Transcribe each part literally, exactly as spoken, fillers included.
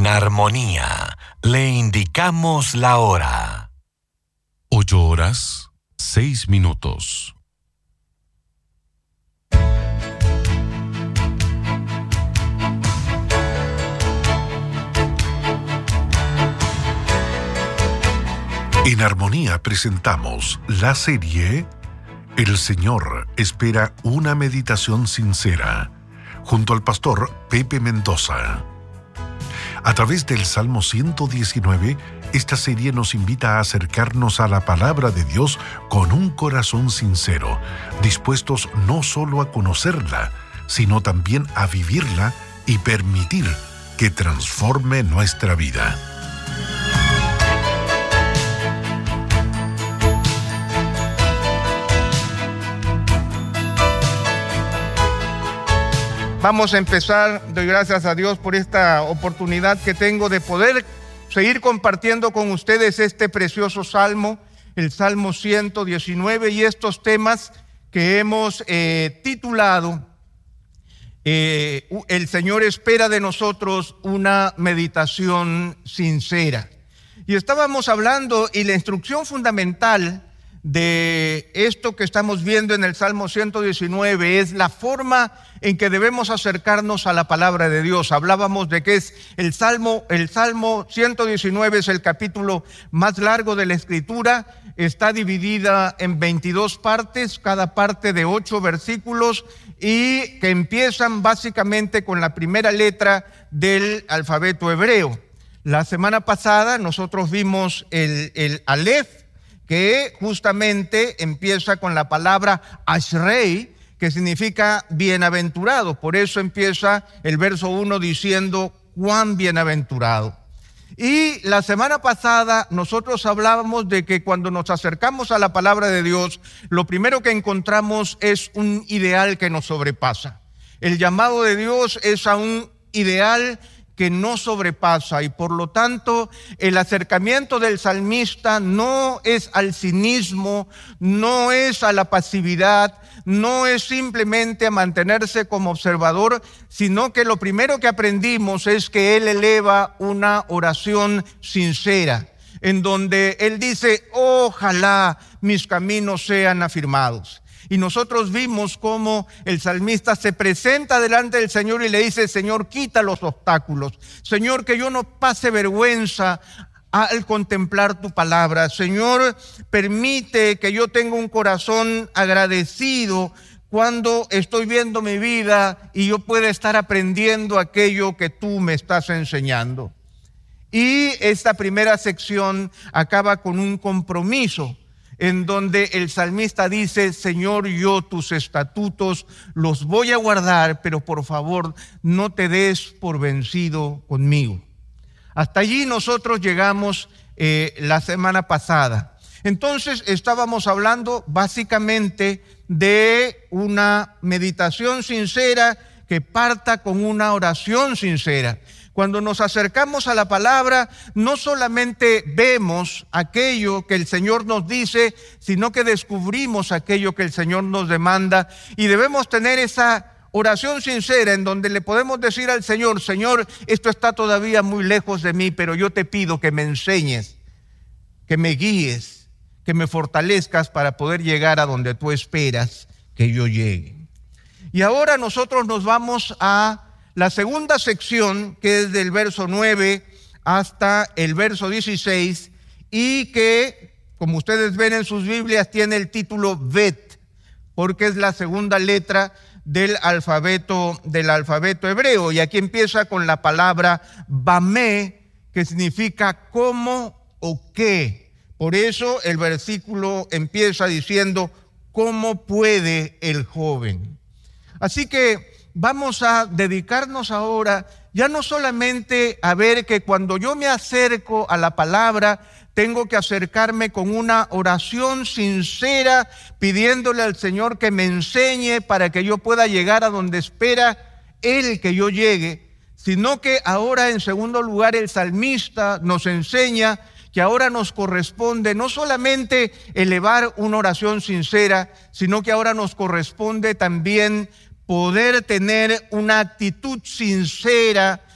En armonía, le indicamos la hora. Ocho horas, seis minutos. En armonía presentamos la serie El Señor espera una meditación sincera, junto al pastor Pepe Mendoza. A través del Salmo ciento diecinueve, esta serie nos invita a acercarnos a la palabra de Dios con un corazón sincero, dispuestos no solo a conocerla, sino también a vivirla y permitir que transforme nuestra vida. Vamos a empezar. Doy gracias a Dios por esta oportunidad que tengo de poder seguir compartiendo con ustedes este precioso salmo, el Salmo ciento diecinueve, y estos temas que hemos eh, titulado eh, El Señor espera de nosotros una meditación sincera. Y estábamos hablando, y la instrucción fundamental de esto que estamos viendo en el Salmo ciento diecinueve es la forma en que debemos acercarnos a la palabra de Dios. Hablábamos de que es el Salmo, el Salmo ciento diecinueve es el capítulo más largo de la Escritura, está dividida en veintidós partes, cada parte de ocho versículos, y que empiezan básicamente con la primera letra del alfabeto hebreo. La semana pasada nosotros vimos el, el Aleph, que justamente empieza con la palabra Ashrei, que significa bienaventurado. Por eso empieza el verso uno diciendo cuán bienaventurado. Y la semana pasada nosotros hablábamos de que cuando nos acercamos a la palabra de Dios, lo primero que encontramos es un ideal que nos sobrepasa. El llamado de Dios es a un ideal que no sobrepasa, y por lo tanto el acercamiento del salmista no es al cinismo, no es a la pasividad, no es simplemente a mantenerse como observador, sino que lo primero que aprendimos es que él eleva una oración sincera, en donde él dice: ojalá mis caminos sean afirmados. Y nosotros vimos cómo el salmista se presenta delante del Señor y le dice: Señor, quita los obstáculos. Señor, que yo no pase vergüenza al contemplar tu palabra. Señor, permite que yo tenga un corazón agradecido cuando estoy viendo mi vida y yo pueda estar aprendiendo aquello que tú me estás enseñando. Y esta primera sección acaba con un compromiso, en donde el salmista dice: Señor, yo tus estatutos los voy a guardar, pero por favor no te des por vencido conmigo. Hasta allí nosotros llegamos eh, la semana pasada. Entonces estábamos hablando básicamente de una meditación sincera que parta con una oración sincera. Cuando nos acercamos a la palabra, no solamente vemos aquello que el Señor nos dice, sino que descubrimos aquello que el Señor nos demanda, y debemos tener esa oración sincera en donde le podemos decir al Señor: Señor, esto está todavía muy lejos de mí, pero yo te pido que me enseñes, que me guíes, que me fortalezcas para poder llegar a donde tú esperas que yo llegue. Y ahora nosotros nos vamos a la segunda sección, que es del verso nueve hasta el verso dieciséis, y que, como ustedes ven en sus Biblias, tiene el título Bet, porque es la segunda letra del alfabeto, del alfabeto hebreo. Y aquí empieza con la palabra Bamé, que significa cómo o qué. Por eso el versículo empieza diciendo: ¿cómo puede el joven? Así que vamos a dedicarnos ahora ya no solamente a ver que cuando yo me acerco a la palabra, tengo que acercarme con una oración sincera, pidiéndole al Señor que me enseñe para que yo pueda llegar a donde espera Él que yo llegue, sino que ahora, en segundo lugar, el salmista nos enseña que ahora nos corresponde no solamente elevar una oración sincera, sino que ahora nos corresponde también poder tener una actitud sincera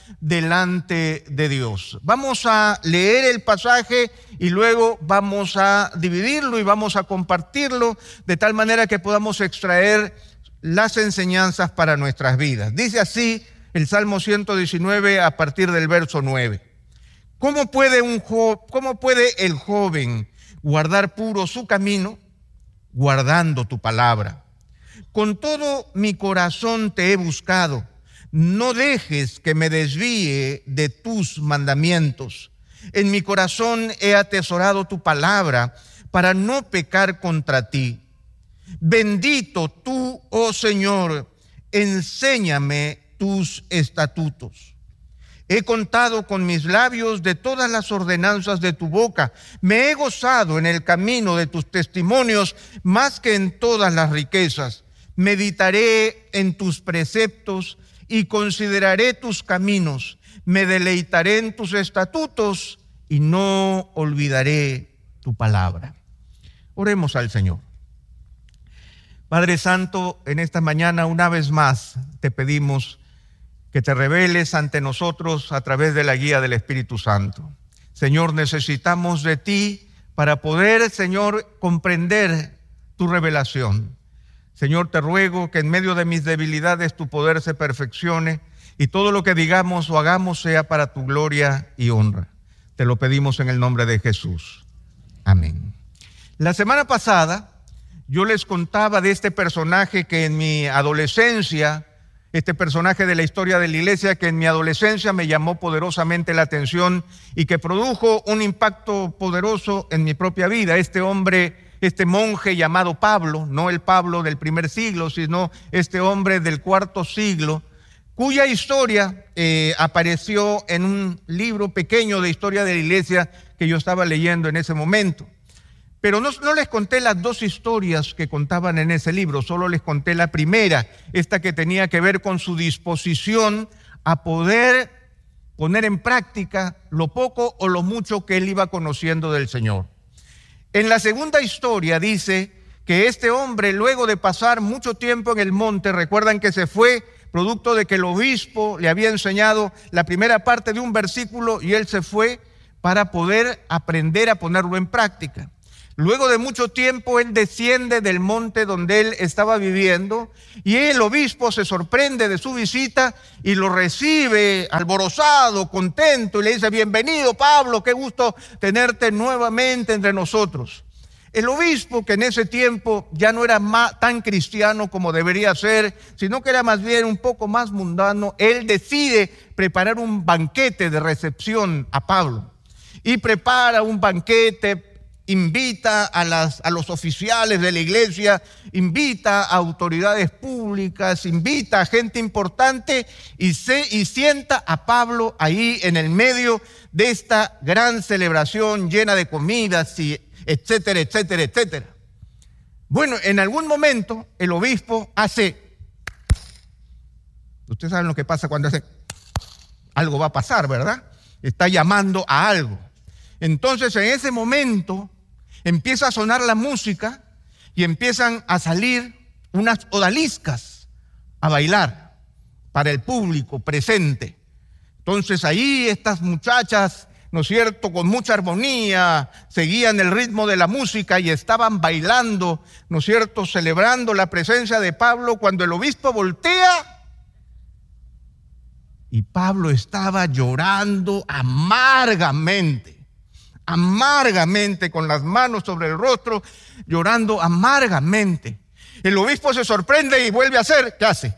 delante de Dios. Vamos a leer el pasaje y luego vamos a dividirlo y vamos a compartirlo de tal manera que podamos extraer las enseñanzas para nuestras vidas. Dice así el Salmo ciento diecinueve a partir del verso nueve. ¿Cómo puede, un jo- ¿Cómo puede el joven guardar puro su camino? Guardando tu palabra. Con todo mi corazón te he buscado. No dejes que me desvíe de tus mandamientos. En mi corazón he atesorado tu palabra para no pecar contra ti. Bendito tú, oh Señor, enséñame tus estatutos. He contado con mis labios de todas las ordenanzas de tu boca. Me he gozado en el camino de tus testimonios más que en todas las riquezas. Meditaré en tus preceptos y consideraré tus caminos. Me deleitaré en tus estatutos y no olvidaré tu palabra. Oremos al Señor. Padre Santo, en esta mañana una vez más te pedimos que te reveles ante nosotros a través de la guía del Espíritu Santo. Señor, necesitamos de ti para poder, Señor, comprender tu revelación. Señor, te ruego que en medio de mis debilidades tu poder se perfeccione y todo lo que digamos o hagamos sea para tu gloria y honra. Te lo pedimos en el nombre de Jesús. Amén. La semana pasada yo les contaba de este personaje que en mi adolescencia, este personaje de la historia de la iglesia que en mi adolescencia me llamó poderosamente la atención y que produjo un impacto poderoso en mi propia vida. Este hombre, este monje llamado Pablo, no el Pablo del primer siglo, sino este hombre del cuarto siglo, cuya historia eh, apareció en un libro pequeño de historia de la iglesia que yo estaba leyendo en ese momento. Pero no, no les conté las dos historias que contaban en ese libro, solo les conté la primera, esta que tenía que ver con su disposición a poder poner en práctica lo poco o lo mucho que él iba conociendo del Señor. En la segunda historia dice que este hombre, luego de pasar mucho tiempo en el monte, recuerdan que se fue producto de que el obispo le había enseñado la primera parte de un versículo y él se fue para poder aprender a ponerlo en práctica. Luego de mucho tiempo él desciende del monte donde él estaba viviendo y el obispo se sorprende de su visita y lo recibe alborozado, contento y le dice: bienvenido Pablo, qué gusto tenerte nuevamente entre nosotros. El obispo, que en ese tiempo ya no era más, tan cristiano como debería ser, sino que era más bien un poco más mundano, él decide preparar un banquete de recepción a Pablo y prepara un banquete. Invita a, las, a los oficiales de la iglesia, invita a autoridades públicas, invita a gente importante y, se, y sienta a Pablo ahí en el medio de esta gran celebración llena de comidas, y etcétera, etcétera, etcétera. Bueno, en algún momento el obispo hace, ustedes saben lo que pasa cuando hace, algo va a pasar, ¿verdad? Está llamando a algo. Entonces en ese momento empieza a sonar la música y empiezan a salir unas odaliscas a bailar para el público presente. Entonces ahí estas muchachas, ¿no es cierto?, con mucha armonía, seguían el ritmo de la música y estaban bailando, ¿no es cierto?, celebrando la presencia de Pablo, cuando el obispo voltea y Pablo estaba llorando amargamente. amargamente, con las manos sobre el rostro, llorando amargamente. El obispo se sorprende y vuelve a hacer, ¿qué hace?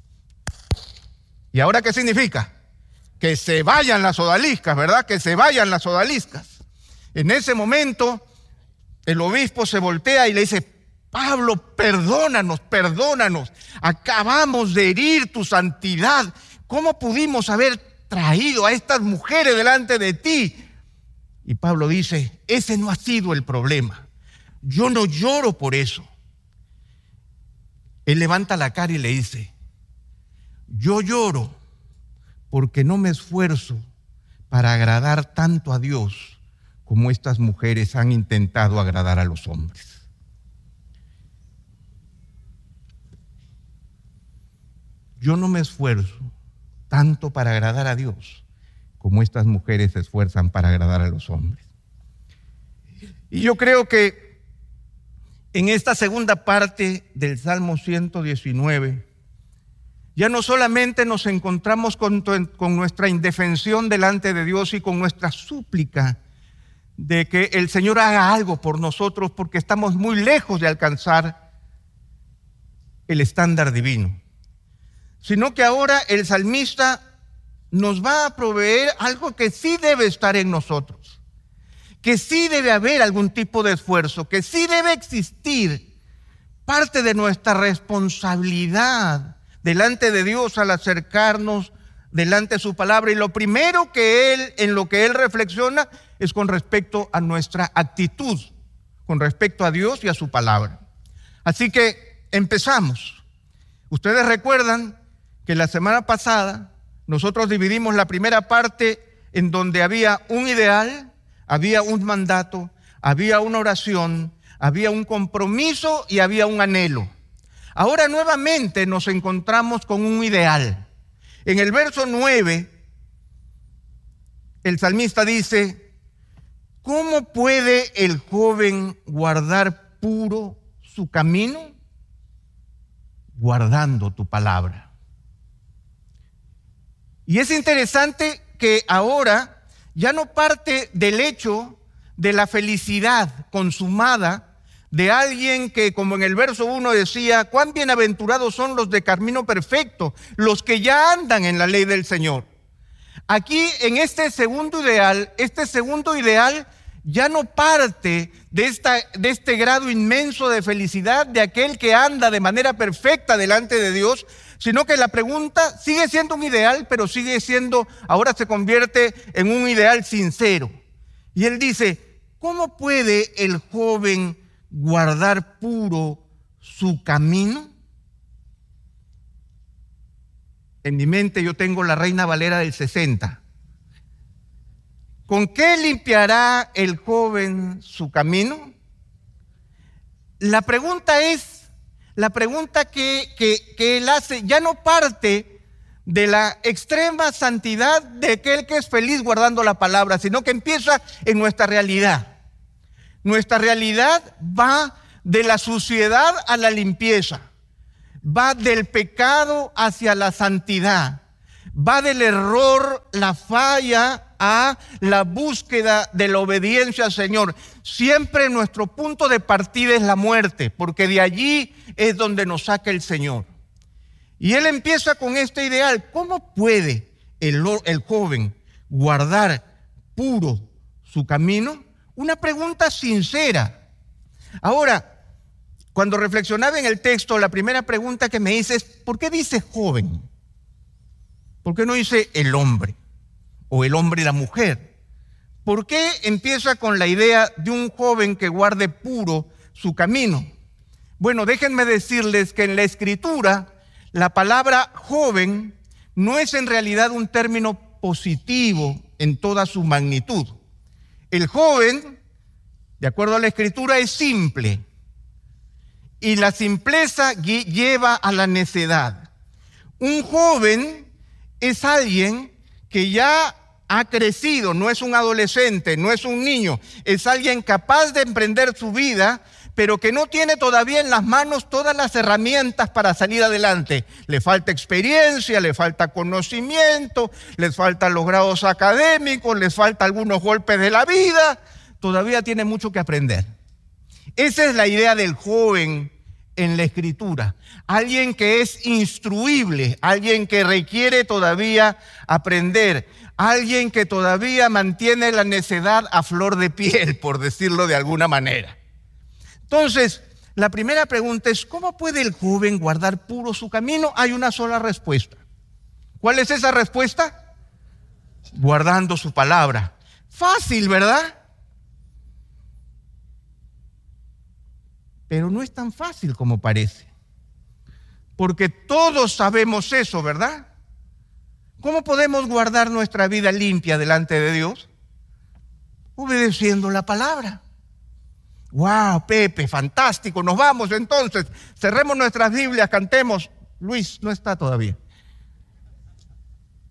¿Y ahora qué significa? Que se vayan las odaliscas, ¿verdad? Que se vayan las odaliscas. En ese momento, el obispo se voltea y le dice: Pablo, perdónanos, perdónanos, acabamos de herir tu santidad. ¿Cómo pudimos haber traído a estas mujeres delante de ti? Y Pablo dice: ese no ha sido el problema. Yo no lloro por eso. Él levanta la cara y le dice: yo lloro porque no me esfuerzo para agradar tanto a Dios como estas mujeres han intentado agradar a los hombres. Yo no me esfuerzo tanto para agradar a Dios como estas mujeres se esfuerzan para agradar a los hombres. Y yo creo que en esta segunda parte del Salmo ciento diecinueve, ya no solamente nos encontramos con, con nuestra indefensión delante de Dios y con nuestra súplica de que el Señor haga algo por nosotros porque estamos muy lejos de alcanzar el estándar divino, sino que ahora el salmista nos va a proveer algo que sí debe estar en nosotros, que sí debe haber algún tipo de esfuerzo, que sí debe existir parte de nuestra responsabilidad delante de Dios al acercarnos delante de su palabra. Y lo primero que él, en lo que él reflexiona es con respecto a nuestra actitud, con respecto a Dios y a su palabra. Así que empezamos. Ustedes recuerdan que la semana pasada nosotros dividimos la primera parte en donde había un ideal, había un mandato, había una oración, había un compromiso y había un anhelo. Ahora nuevamente nos encontramos con un ideal. En el verso nueve, el salmista dice: ¿cómo puede el joven guardar puro su camino? Guardando tu palabra. Y es interesante que ahora ya no parte del hecho de la felicidad consumada de alguien que, como en el verso uno decía, cuán bienaventurados son los de camino perfecto, los que ya andan en la ley del Señor. Aquí, en este segundo ideal, este segundo ideal ya no parte de, esta, de este grado inmenso de felicidad de aquel que anda de manera perfecta delante de Dios, sino que la pregunta sigue siendo un ideal, pero sigue siendo, ahora se convierte en un ideal sincero. Y él dice: ¿cómo puede el joven guardar puro su camino? En mi mente yo tengo la Reina Valera del sesenta. ¿Con qué limpiará el joven su camino? La pregunta es, la pregunta que, que, que él hace ya no parte de la extrema santidad de aquel que es feliz guardando la palabra, sino que empieza en nuestra realidad. Nuestra realidad va de la suciedad a la limpieza, va del pecado hacia la santidad, va del error, la falla, a la búsqueda de la obediencia al Señor. Siempre nuestro punto de partida es la muerte, porque de allí es donde nos saca el Señor. Y él empieza con este ideal: ¿cómo puede el, el joven guardar puro su camino? Una pregunta sincera. Ahora, cuando reflexionaba en el texto, la primera pregunta que me hice es: ¿por qué dice joven? ¿Por qué no dice el hombre? O el hombre y la mujer. ¿Por qué empieza con la idea de un joven que guarde puro su camino? Bueno, déjenme decirles que en la Escritura la palabra joven no es en realidad un término positivo en toda su magnitud. El joven, de acuerdo a la Escritura, es simple, y la simpleza lleva a la necedad. Un joven es alguien que ya ha crecido, no es un adolescente, no es un niño, es alguien capaz de emprender su vida, pero que no tiene todavía en las manos todas las herramientas para salir adelante. Le falta experiencia, le falta conocimiento, les faltan los grados académicos, les falta algunos golpes de la vida, todavía tiene mucho que aprender. Esa es la idea del joven en la Escritura. Alguien que es instruible, alguien que requiere todavía aprender, alguien que todavía mantiene la necedad a flor de piel, por decirlo de alguna manera. Entonces, la primera pregunta es: ¿cómo puede el joven guardar puro su camino? Hay una sola respuesta. ¿Cuál es esa respuesta? Guardando su palabra. Fácil, ¿verdad? Pero no es tan fácil como parece, porque todos sabemos eso, ¿verdad? ¿Cómo podemos guardar nuestra vida limpia delante de Dios? Obedeciendo la palabra. ¡Wow, Pepe, fantástico! Nos vamos entonces, cerremos nuestras Biblias, cantemos. Luis no está todavía.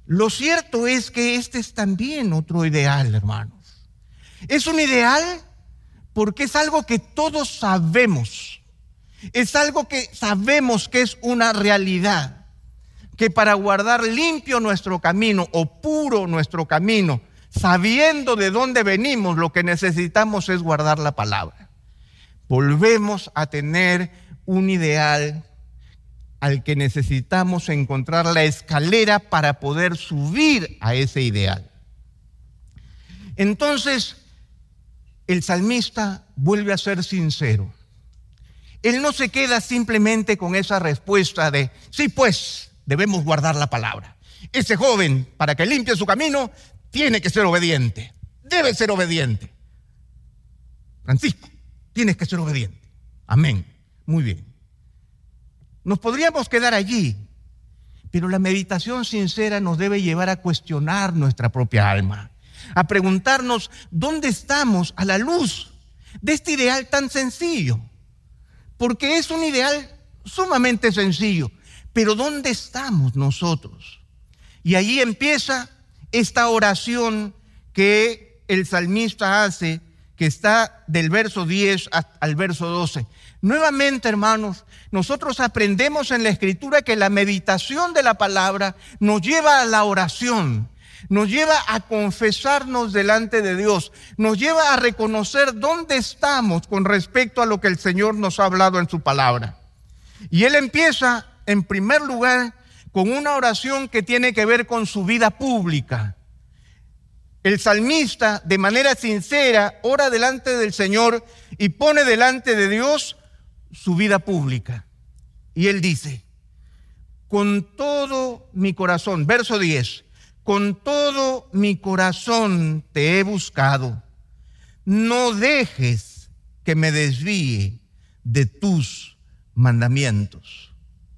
Lo cierto es que este es también otro ideal, hermanos. Es un ideal porque es algo que todos sabemos. Es algo que sabemos que es una realidad. Que para guardar limpio nuestro camino o puro nuestro camino, sabiendo de dónde venimos, lo que necesitamos es guardar la palabra. Volvemos a tener un ideal al que necesitamos encontrar la escalera para poder subir a ese ideal. Entonces, el salmista vuelve a ser sincero. Él no se queda simplemente con esa respuesta de, sí, pues, debemos guardar la palabra. Ese joven, para que limpie su camino, tiene que ser obediente. Debe ser obediente. Francisco, tienes que ser obediente. Amén. Muy bien. Nos podríamos quedar allí, pero la meditación sincera nos debe llevar a cuestionar nuestra propia alma, a preguntarnos dónde estamos a la luz de este ideal tan sencillo, porque es un ideal sumamente sencillo, pero ¿dónde estamos nosotros? Y allí empieza esta oración que el salmista hace, que está del verso diez al verso doce. Nuevamente, hermanos, nosotros aprendemos en la Escritura que la meditación de la palabra nos lleva a la oración, nos lleva a confesarnos delante de Dios, nos lleva a reconocer dónde estamos con respecto a lo que el Señor nos ha hablado en su palabra. Y Él empieza, en primer lugar, con una oración que tiene que ver con su vida pública. El salmista, de manera sincera, ora delante del Señor y pone delante de Dios su vida pública. Y él dice, con todo mi corazón, verso diez, con todo mi corazón te he buscado. No dejes que me desvíe de tus mandamientos.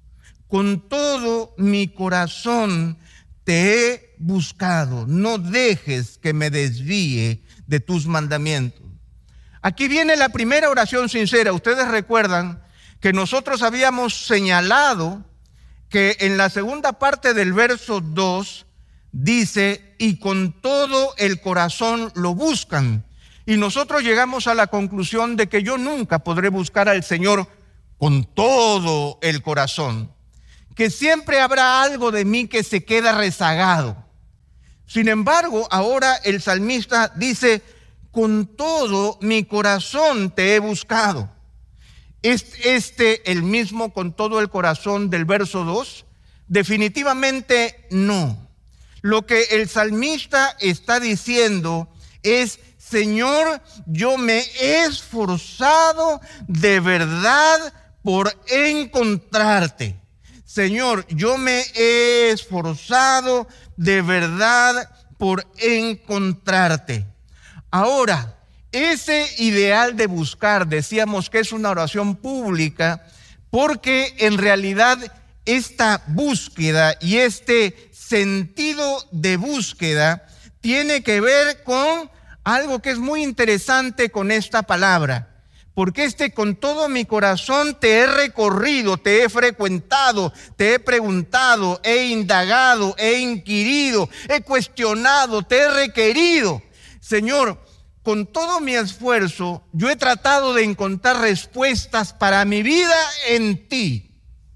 Con todo mi corazón te he buscado. No dejes que me desvíe de tus mandamientos. Aquí viene la primera oración sincera. Ustedes recuerdan que nosotros habíamos señalado que en la segunda parte del verso dos dice, y con todo el corazón lo buscan. Y nosotros llegamos a la conclusión de que yo nunca podré buscar al Señor con todo el corazón, que siempre habrá algo de mí que se queda rezagado. Sin embargo, ahora el salmista dice, con todo mi corazón te he buscado. ¿Es este el mismo con todo el corazón del verso dos? Definitivamente no. Lo que el salmista está diciendo es, Señor, yo me he esforzado de verdad por encontrarte. Señor, yo me he esforzado de verdad por encontrarte. Ahora, ese ideal de buscar, decíamos que es una oración pública, porque en realidad esta búsqueda y este sentido de búsqueda tiene que ver con algo que es muy interesante con esta palabra. Porque este con todo mi corazón te he recorrido, te he frecuentado, te he preguntado, he indagado, he inquirido, he cuestionado, te he requerido. Señor, con todo mi esfuerzo, yo he tratado de encontrar respuestas para mi vida en ti.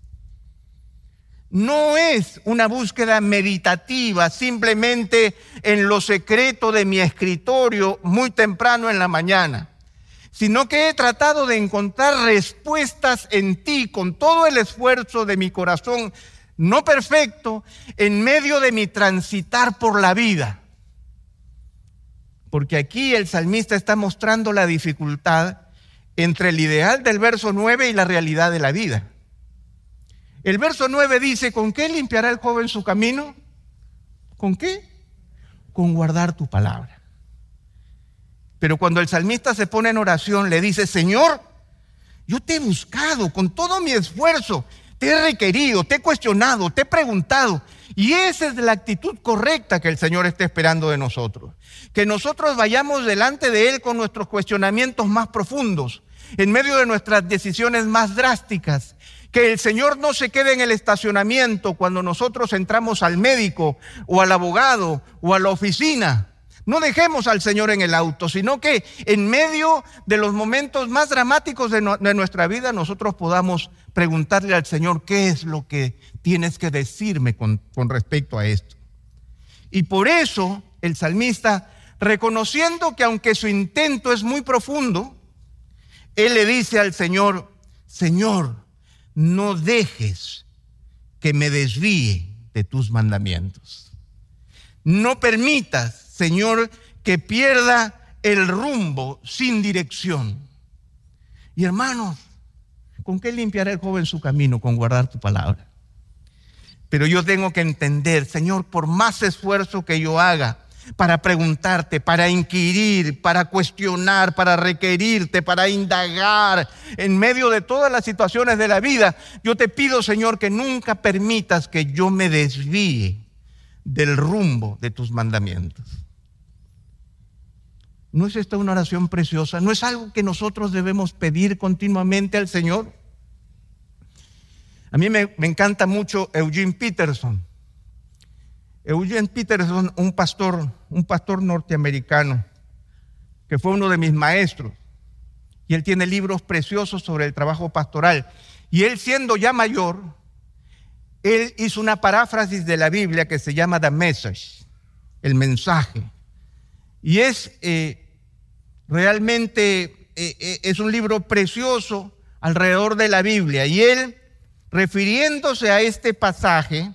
No es una búsqueda meditativa, simplemente en lo secreto de mi escritorio muy temprano en la mañana, sino que he tratado de encontrar respuestas en ti con todo el esfuerzo de mi corazón, no perfecto, en medio de mi transitar por la vida. Porque aquí el salmista está mostrando la dificultad entre el ideal del verso nueve y la realidad de la vida. El verso nueve dice, ¿con qué limpiará el joven su camino? ¿Con qué? Con guardar tu palabra. Pero cuando el salmista se pone en oración, le dice, Señor, yo te he buscado con todo mi esfuerzo, te he requerido, te he cuestionado, te he preguntado. Y esa es la actitud correcta que el Señor está esperando de nosotros. Que nosotros vayamos delante de Él con nuestros cuestionamientos más profundos, en medio de nuestras decisiones más drásticas, Que el Señor no se quede en el estacionamiento cuando nosotros entramos al médico o al abogado o a la oficina. No dejemos al Señor en el auto, sino que en medio de los momentos más dramáticos de, no, de nuestra vida nosotros podamos preguntarle al Señor qué es lo que tienes que decirme con, con respecto a esto. Y por eso el salmista, reconociendo que aunque su intento es muy profundo, él le dice al Señor: Señor, no dejes que me desvíe de tus mandamientos. No permitas, Señor, que pierda el rumbo sin dirección. Y hermanos, ¿con qué limpiará el joven su camino? Con guardar tu palabra. Pero yo tengo que entender, Señor, por más esfuerzo que yo haga para preguntarte, para inquirir, para cuestionar, para requerirte, para indagar en medio de todas las situaciones de la vida, yo te pido, Señor, que nunca permitas que yo me desvíe del rumbo de tus mandamientos. ¿No es esta una oración preciosa? ¿No es algo que nosotros debemos pedir continuamente al Señor? A mí me, me encanta mucho Eugene Peterson. Eugene Peterson, un pastor, un pastor norteamericano, que fue uno de mis maestros. Y él tiene libros preciosos sobre el trabajo pastoral. Y él, siendo ya mayor, él hizo una paráfrasis de la Biblia que se llama The Message, el mensaje. Y es eh, realmente, eh, es un libro precioso alrededor de la Biblia. Y él, refiriéndose a este pasaje,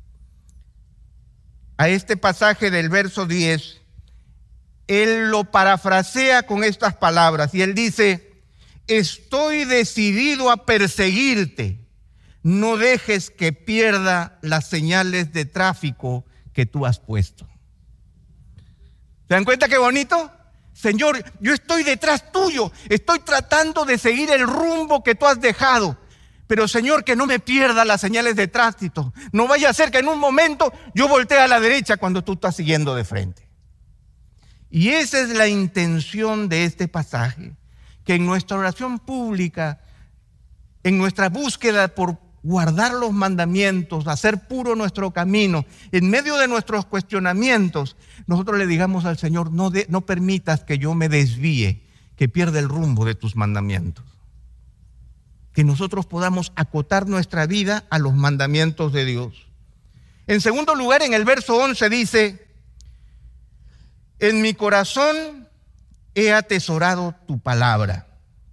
a este pasaje del verso diez, él lo parafrasea con estas palabras y él dice: estoy decidido a perseguirte, no dejes que pierda las señales de tráfico que tú has puesto. ¿Se dan cuenta qué bonito? Señor, yo estoy detrás tuyo, estoy tratando de seguir el rumbo que tú has dejado. Pero Señor, que no me pierda las señales de tránsito. No vaya a ser que en un momento yo voltee a la derecha cuando tú estás siguiendo de frente. Y esa es la intención de este pasaje, que en nuestra oración pública, en nuestra búsqueda por guardar los mandamientos, hacer puro nuestro camino, en medio de nuestros cuestionamientos, nosotros le digamos al Señor: no, de, no permitas que yo me desvíe, que pierda el rumbo de tus mandamientos. Que nosotros podamos acotar nuestra vida a los mandamientos de Dios. En segundo lugar, en el verso once dice: en mi corazón he atesorado tu palabra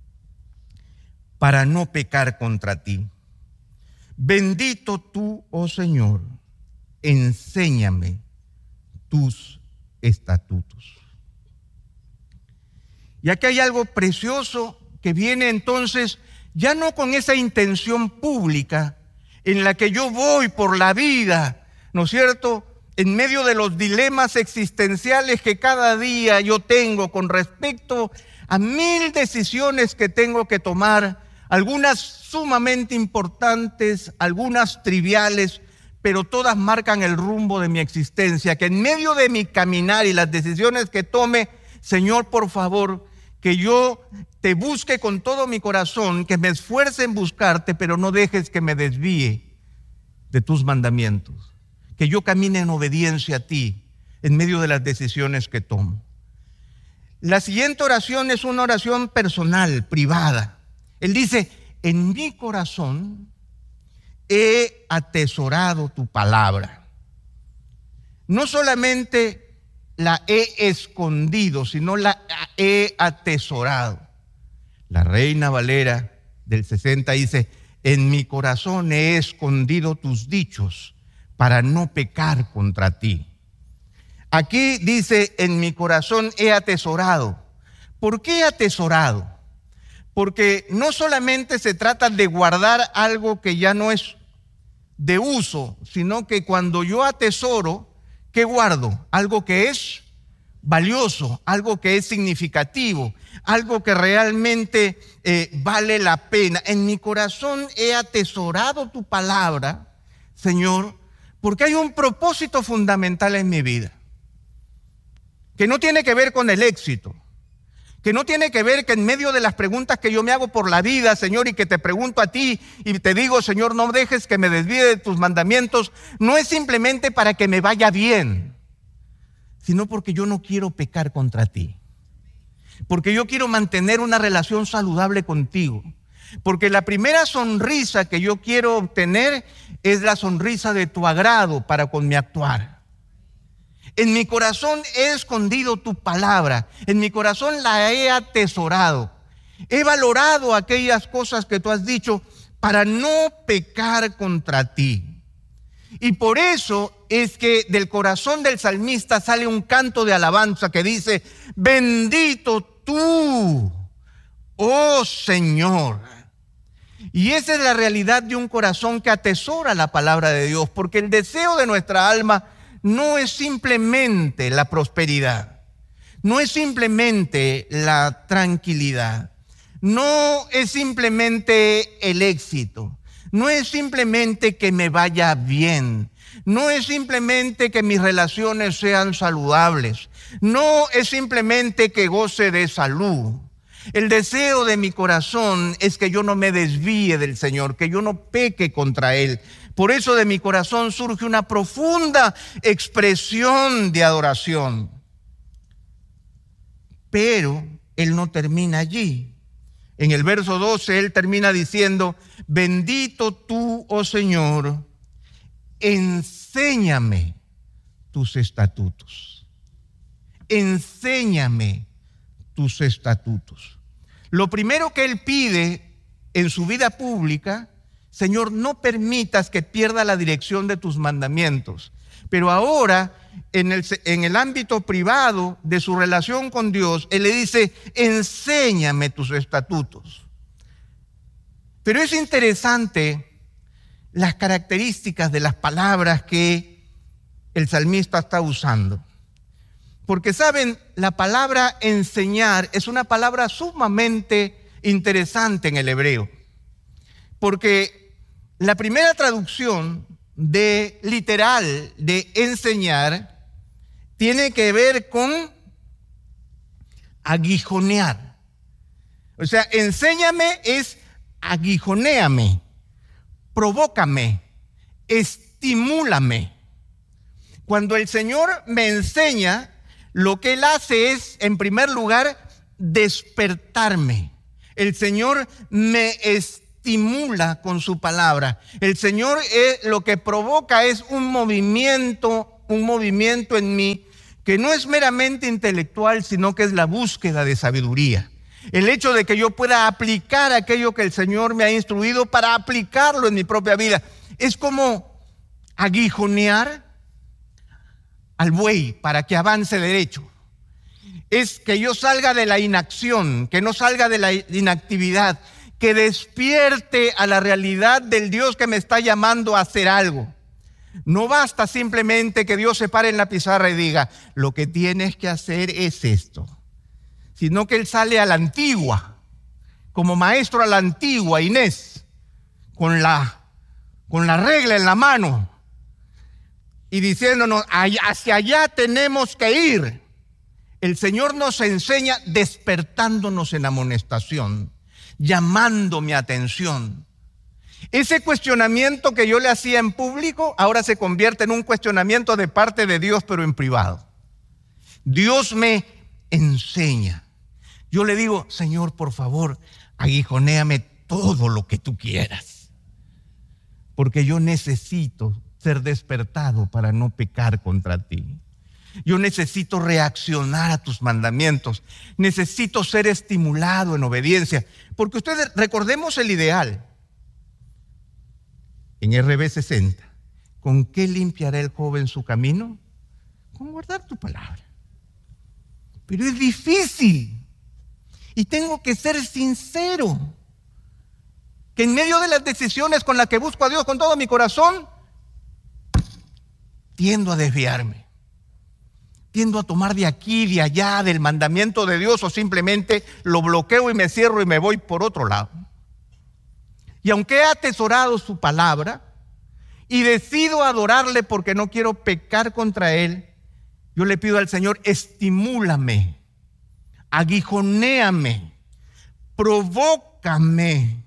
para no pecar contra ti. Bendito tú, oh Señor, enséñame tus estatutos. Y aquí hay algo precioso que viene entonces ya no con esa intención pública en la que yo voy por la vida, ¿no es cierto?, en medio de los dilemas existenciales que cada día yo tengo con respecto a mil decisiones que tengo que tomar, algunas sumamente importantes, algunas triviales, pero todas marcan el rumbo de mi existencia, que en medio de mi caminar y las decisiones que tome, Señor, por favor, que yo te busque con todo mi corazón, que me esfuerce en buscarte, pero no dejes que me desvíe de tus mandamientos, que yo camine en obediencia a ti en medio de las decisiones que tomo. La siguiente oración es una oración personal, privada. Él dice: en mi corazón he atesorado tu palabra. No solamente la he escondido, sino la he atesorado. La Reina Valera del sesenta dice: en mi corazón he escondido tus dichos para no pecar contra ti. Aquí dice: en mi corazón he atesorado. ¿Por qué atesorado? Porque no solamente se trata de guardar algo que ya no es de uso, sino que cuando yo atesoro, ¿qué guardo? Algo que es valioso, algo que es significativo, algo que realmente eh, vale la pena. En mi corazón he atesorado tu palabra, Señor, porque hay un propósito fundamental en mi vida, que no tiene que ver con el éxito, que no tiene que ver que en medio de las preguntas que yo me hago por la vida, Señor, y que te pregunto a ti y te digo, Señor, no dejes que me desvíe de tus mandamientos, no es simplemente para que me vaya bien, sino porque yo no quiero pecar contra ti, porque yo quiero mantener una relación saludable contigo, porque la primera sonrisa que yo quiero obtener es la sonrisa de tu agrado para con mi actuar. En mi corazón he escondido tu palabra, en mi corazón la he atesorado. He valorado aquellas cosas que tú has dicho para no pecar contra ti. Y por eso es que del corazón del salmista sale un canto de alabanza que dice: bendito tú, oh Señor. Y esa es la realidad de un corazón que atesora la palabra de Dios, porque el deseo de nuestra alma no es simplemente la prosperidad, no es simplemente la tranquilidad, no es simplemente el éxito, no es simplemente que me vaya bien, no es simplemente que mis relaciones sean saludables, no es simplemente que goce de salud. El deseo de mi corazón es que yo no me desvíe del Señor, que yo no peque contra Él. Por eso de mi corazón surge una profunda expresión de adoración. Pero Él no termina allí. En el verso doce Él termina diciendo: bendito tú, oh Señor, enséñame tus estatutos. Enséñame tus estatutos. Lo primero que Él pide en su vida pública: Señor, no permitas que pierda la dirección de tus mandamientos. Pero ahora, en el, en el ámbito privado de su relación con Dios, Él le dice: enséñame tus estatutos. Pero es interesante las características de las palabras que el salmista está usando. Porque saben, la palabra enseñar es una palabra sumamente interesante en el hebreo. Porque la primera traducción de literal de enseñar tiene que ver con aguijonear. O sea, enséñame es aguijonéame, provócame, estimúlame. Cuando el Señor me enseña, lo que Él hace es, en primer lugar, despertarme. El Señor me estimula con su palabra. El Señor es, lo que provoca es un movimiento, un movimiento en mí que no es meramente intelectual, sino que es la búsqueda de sabiduría. El hecho de que yo pueda aplicar aquello que el Señor me ha instruido para aplicarlo en mi propia vida. Es como aguijonear al buey para que avance derecho. Es que yo salga de la inacción, que no salga de la inactividad, que despierte a la realidad del Dios que me está llamando a hacer algo. No basta simplemente que Dios se pare en la pizarra y diga: lo que tienes que hacer es esto, sino que Él sale a la antigua, como maestro a la antigua, Inés, con la, con la regla en la mano, y diciéndonos: hacia allá tenemos que ir. El Señor nos enseña despertándonos en amonestación, llamando mi atención. Ese cuestionamiento que yo le hacía en público ahora se convierte en un cuestionamiento de parte de Dios, pero en privado. Dios me enseña. Yo le digo: Señor, por favor, aguijonéame todo lo que tú quieras, porque yo necesito ser despertado para no pecar contra ti. Yo necesito reaccionar a tus mandamientos. Necesito ser estimulado en obediencia. Porque ustedes, recordemos el ideal. En R B sesenta, ¿con qué limpiará el joven su camino? Con guardar tu palabra. Pero es difícil. Y tengo que ser sincero. Que en medio de las decisiones con las que busco a Dios con todo mi corazón, tiendo a desviarme. Tiendo a tomar de aquí, de allá, del mandamiento de Dios, o simplemente lo bloqueo y me cierro y me voy por otro lado. Y aunque he atesorado su palabra y decido adorarle porque no quiero pecar contra Él, yo le pido al Señor: estimúlame aguijonéame, provócame,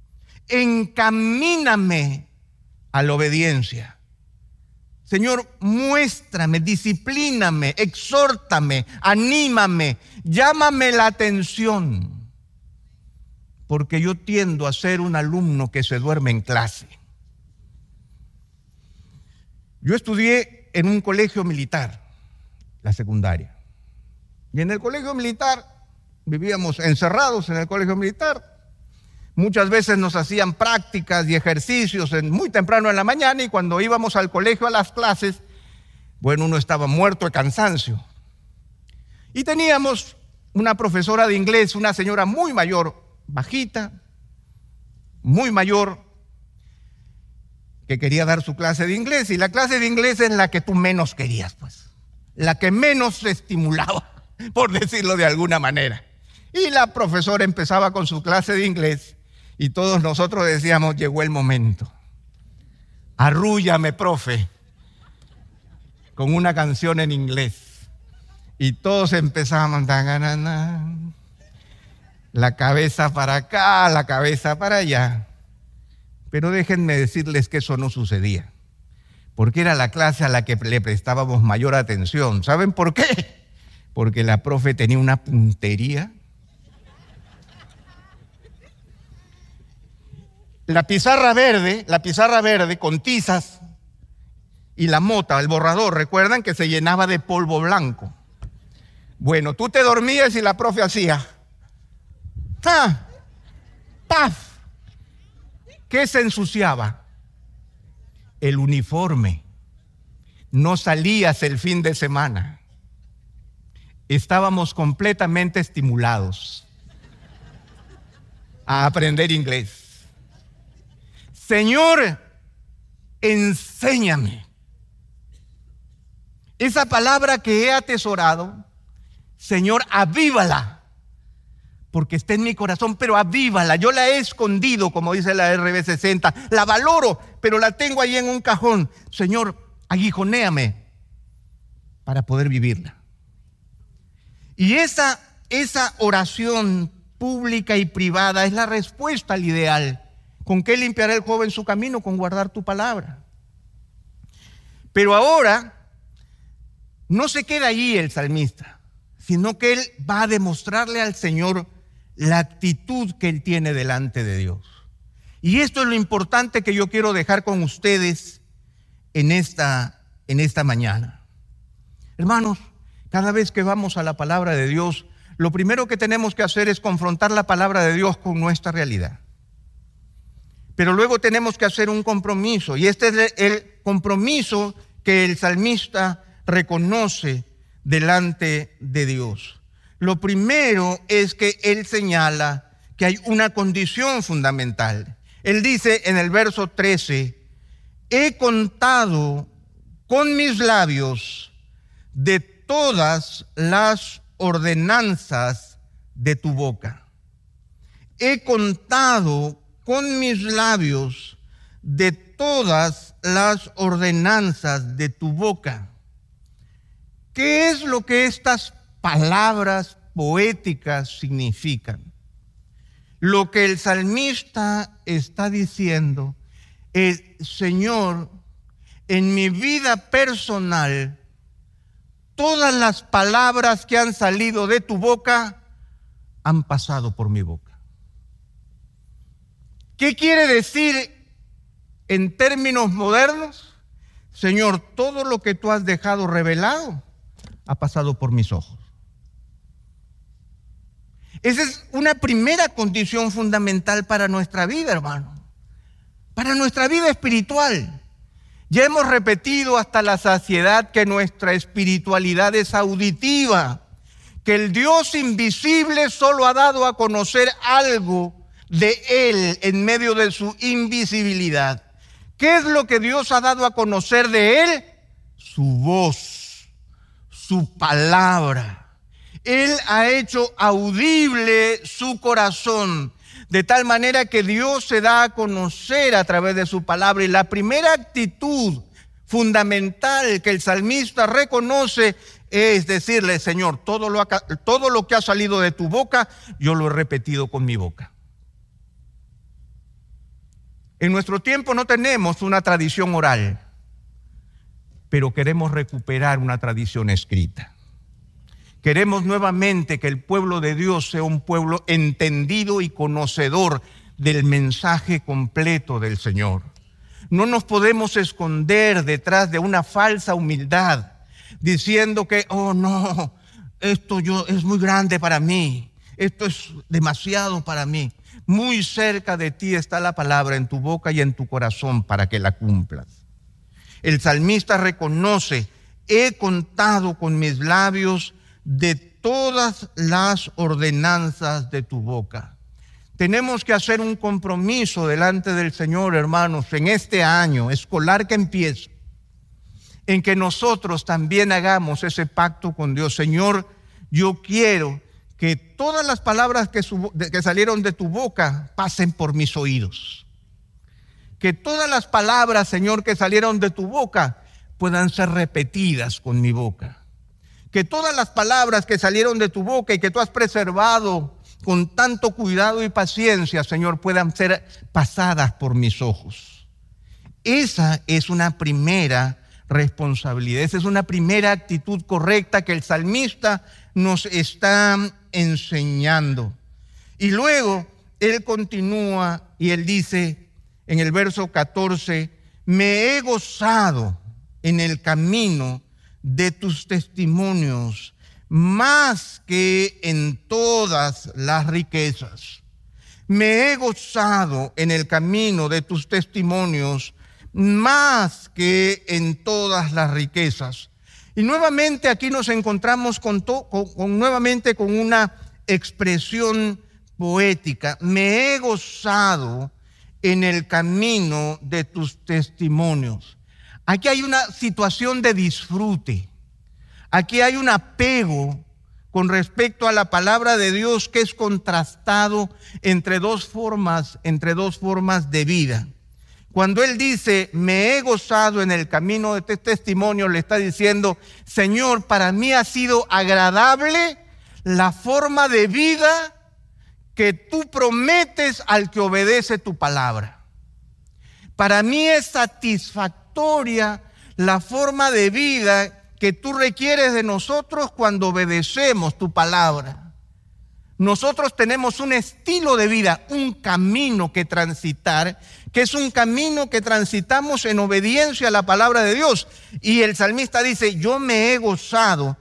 encamíname a la obediencia. Señor, muéstrame, disciplíname, exhórtame, anímame, llámame la atención, porque yo tiendo a ser un alumno que se duerme en clase. Yo estudié en un colegio militar, la secundaria, y en el colegio militar vivíamos encerrados en el colegio militar. Muchas veces nos hacían prácticas y ejercicios en, muy temprano en la mañana, y cuando íbamos al colegio a las clases, bueno, uno estaba muerto de cansancio. Y teníamos una profesora de inglés, una señora muy mayor, bajita, muy mayor, que quería dar su clase de inglés. Y la clase de inglés es la que tú menos querías, pues, la que menos estimulaba, por decirlo de alguna manera. Y la profesora empezaba con su clase de inglés y todos nosotros decíamos, llegó el momento. Arrúllame, profe, con una canción en inglés. Y todos empezamos, la cabeza para acá, la cabeza para allá. Pero déjenme decirles que eso no sucedía, porque era la clase a la que le prestábamos mayor atención. ¿Saben por qué? Porque la profe tenía una puntería. La pizarra verde, la pizarra verde con tizas y la mota, el borrador, recuerdan que se llenaba de polvo blanco. Bueno, tú te dormías y la profe hacía ¡ah! ¡Paf! ¿Qué se ensuciaba? El uniforme. No salías el fin de semana. Estábamos completamente estimulados a aprender inglés. Señor, enséñame. Esa palabra que he atesorado, Señor, avívala, porque está en mi corazón, pero avívala. Yo la he escondido, como dice la R B sesenta, la valoro, pero la tengo ahí en un cajón. Señor, aguijonéame para poder vivirla. Y esa, esa oración pública y privada es la respuesta al ideal. ¿Con qué limpiará el joven su camino? Con guardar tu palabra. Pero ahora no se queda allí el salmista, sino que él va a demostrarle al Señor la actitud que él tiene delante de Dios. Y esto es lo importante que yo quiero dejar con ustedes en esta, en esta mañana. Hermanos, cada vez que vamos a la palabra de Dios, lo primero que tenemos que hacer es confrontar la palabra de Dios con nuestra realidad. Pero luego tenemos que hacer un compromiso, y este es el compromiso que el salmista reconoce delante de Dios. Lo primero es que él señala que hay una condición fundamental. Él dice en el verso trece, he contado con mis labios de todas las ordenanzas de tu boca. He contado con mis labios de todas las ordenanzas de tu boca. ¿Qué es lo que estas palabras poéticas significan? Lo que el salmista está diciendo es, Señor, en mi vida personal, todas las palabras que han salido de tu boca han pasado por mi boca. ¿Qué quiere decir en términos modernos? Señor, todo lo que tú has dejado revelado ha pasado por mis ojos. Esa es una primera condición fundamental para nuestra vida, hermano, para nuestra vida espiritual. Ya hemos repetido hasta la saciedad que nuestra espiritualidad es auditiva, que el Dios invisible solo ha dado a conocer algo de Él en medio de su invisibilidad. ¿Qué es lo que Dios ha dado a conocer de Él? Su voz, su palabra. Él ha hecho audible su corazón, de tal manera que Dios se da a conocer a través de su palabra. Y la primera actitud fundamental que el salmista reconoce es decirle, Señor, todo lo, todo lo que ha salido de tu boca, yo lo he repetido con mi boca. En nuestro tiempo no tenemos una tradición oral, pero queremos recuperar una tradición escrita. Queremos nuevamente que el pueblo de Dios sea un pueblo entendido y conocedor del mensaje completo del Señor. No nos podemos esconder detrás de una falsa humildad, diciendo que, oh no, esto yo, es muy grande para mí, esto es demasiado para mí. Muy cerca de ti está la palabra en tu boca y en tu corazón para que la cumplas. El salmista reconoce, he contado con mis labios de todas las ordenanzas de tu boca. Tenemos que hacer un compromiso delante del Señor, hermanos, en este año escolar que empieza, en que nosotros también hagamos ese pacto con Dios. Señor, yo quiero que todas las palabras que, su, que salieron de tu boca pasen por mis oídos. Que todas las palabras, Señor, que salieron de tu boca puedan ser repetidas con mi boca. Que todas las palabras que salieron de tu boca y que tú has preservado con tanto cuidado y paciencia, Señor, puedan ser pasadas por mis ojos. Esa es una primera responsabilidad, esa es una primera actitud correcta que el salmista nos está enseñando. Y luego él continúa y él dice en el verso catorce, me he gozado en el camino de tus testimonios más que en todas las riquezas. Me he gozado en el camino de tus testimonios más que en todas las riquezas. Y nuevamente aquí nos encontramos con, to, con, con nuevamente con una expresión poética. Me he gozado en el camino de tus testimonios. Aquí hay una situación de disfrute. Aquí hay un apego con respecto a la palabra de Dios que es contrastado entre dos formas, entre dos formas de vida. Cuando él dice, me he gozado en el camino de este testimonio, le está diciendo, Señor, para mí ha sido agradable la forma de vida que tú prometes al que obedece tu palabra. Para mí es satisfactoria la forma de vida que tú requieres de nosotros cuando obedecemos tu palabra. Nosotros tenemos un estilo de vida, un camino que transitar, que es un camino que transitamos en obediencia a la palabra de Dios. Y el salmista dice, yo me he gozado